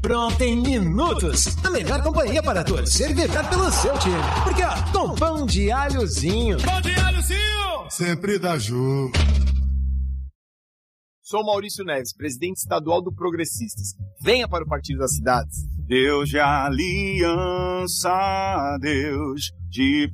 pronta em minutos. A melhor companhia para torcer e vibrar pelo seu time. Porque, ó, com pão de alhozinho. Pão de alhozinho! Sempre dá jogo. Sou Maurício Neves, presidente estadual do Progressistas. Venha para o Partido das Cidades. Deus de aliança, Deus de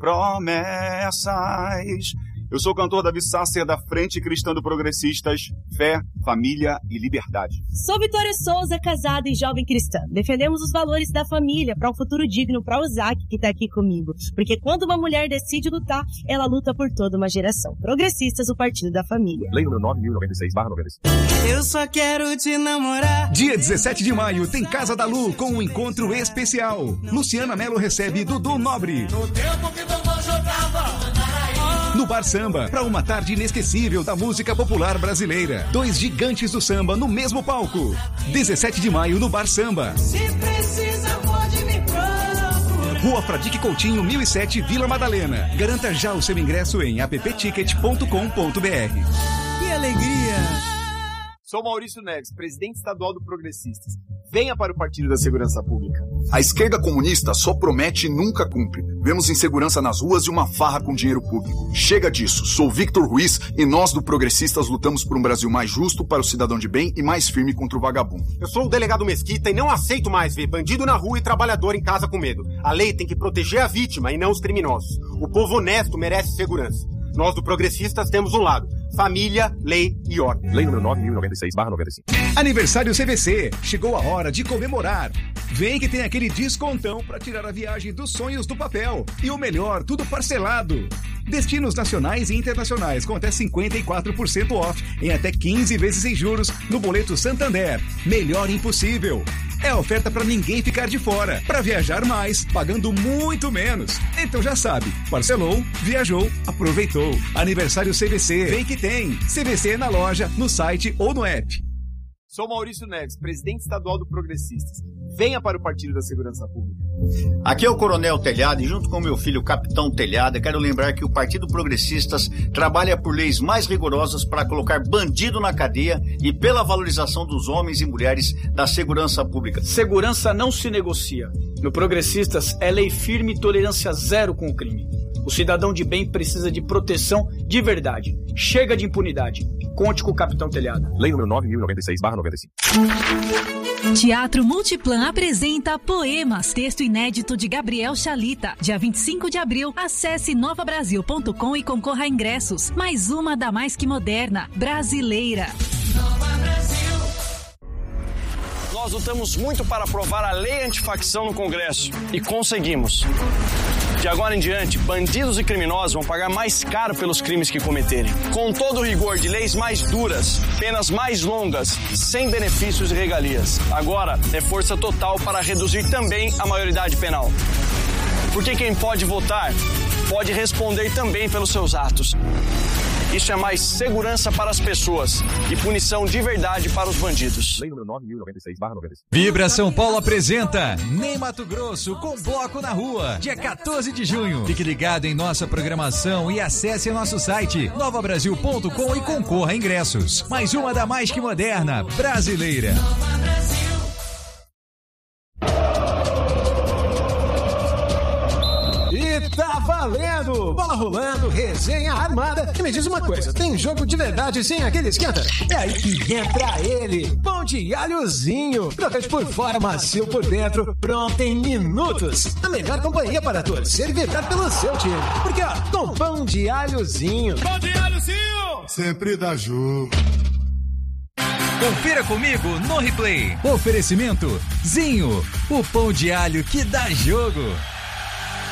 promessas. Eu sou cantor Davi Sácer, da Frente Cristã do Progressistas, Fé, Família e Liberdade. Sou Vitória Souza, casada e jovem cristã. Defendemos os valores da família para um futuro digno para o Zac, que está aqui comigo. Porque quando uma mulher decide lutar, ela luta por toda uma geração. Progressistas, o Partido da Família. Lei número 9.096/95. Eu só quero te namorar. Dia 17 de maio tem Casa da Lu com um encontro especial. Luciana Mello recebe Dudu Nobre. No tempo que Dom jogava. No Bar Samba, para uma tarde inesquecível da música popular brasileira. 2 gigantes do samba no mesmo palco. 17 de maio no Bar Samba. Se precisa, pode me procurar. Rua Fradique Coutinho, 1007, Vila Madalena. Garanta já o seu ingresso em appticket.com.br. Que alegria! Sou Maurício Neves, presidente estadual do Progressistas. Venha para o Partido da Segurança Pública. A esquerda comunista só promete e nunca cumpre. Vemos insegurança nas ruas e uma farra com dinheiro público. Chega disso. Sou Victor Ruiz e nós do Progressistas lutamos por um Brasil mais justo para o cidadão de bem e mais firme contra o vagabundo. Eu sou o delegado Mesquita e não aceito mais ver bandido na rua e trabalhador em casa com medo. A lei tem que proteger a vítima e não os criminosos. O povo honesto merece segurança. Nós do Progressistas temos um lado: família, lei e ordem. Lei número 9.096/95. Aniversário CVC. Chegou a hora de comemorar. Vem que tem aquele descontão para tirar a viagem dos sonhos do papel. E o melhor, tudo parcelado. Destinos nacionais e internacionais com até 54% off em até 15 vezes sem juros no boleto Santander. Melhor impossível. É oferta para ninguém ficar de fora. Para viajar mais, pagando muito menos. Então já sabe, parcelou, viajou, aproveitou. Aniversário CVC. Vem que tem. CVC na loja, no site ou no app. Sou Maurício Neves, presidente estadual do Progressistas. Venha para o Partido da Segurança Pública. Aqui é o Coronel Telhado e junto com meu filho Capitão Telhado, eu quero lembrar que o Partido Progressistas trabalha por leis mais rigorosas para colocar bandido na cadeia e pela valorização dos homens e mulheres da segurança pública. Segurança não se negocia. No Progressistas é lei firme e tolerância zero com o crime. O cidadão de bem precisa de proteção de verdade. Chega de impunidade. Conte com o Capitão Telhado. Lei número 9.096/95. Teatro Multiplan apresenta Poemas, texto inédito de Gabriel Chalita. Dia 25 de abril, acesse novabrasil.com e concorra a ingressos. Mais uma da mais que moderna, brasileira. Nova Brasil. Nós lutamos muito para aprovar a lei antifacção no Congresso e conseguimos. De agora em diante, bandidos e criminosos vão pagar mais caro pelos crimes que cometerem. Com todo o rigor de leis mais duras, penas mais longas, sem benefícios e regalias. Agora é força total para reduzir também a maioridade penal. Porque quem pode votar, pode responder também pelos seus atos. Isso é mais segurança para as pessoas e punição de verdade para os bandidos. Lei número 9.096/95. Vibra São Paulo apresenta Nem Mato Grosso com Bloco na Rua, dia 14 de junho. Fique ligado em nossa programação e acesse nosso site novabrasil.com e concorra a ingressos. Mais uma da mais que moderna, brasileira. Nova Brasil. E tá valendo! Bola rolando, resenha armada. E me diz uma coisa, tem jogo de verdade sem aquele esquenta? É aí que entra ele, pão de alhozinho. Crocante por fora, macio por dentro, pronto em minutos. A melhor companhia para torcer e vibrar pelo seu time. Porque, ó, com pão de alhozinho. Pão de alhozinho! Sempre dá jogo. Confira comigo no replay. Oferecimento Zinho, o pão de alho que dá jogo.